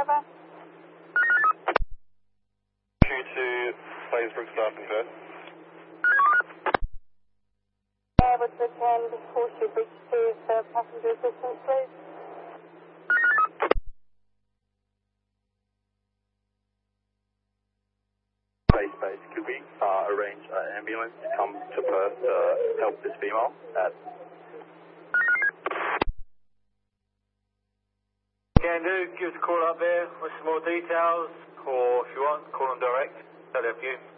over. To Blaisbrook Staff and First. Would return to Horseshoe Bridge to passenger assistance, please. Base, could we arrange an ambulance to come to Perth to help this female at... Can do, give us a call up there with some more details, or if you want, call them direct. That'll help you.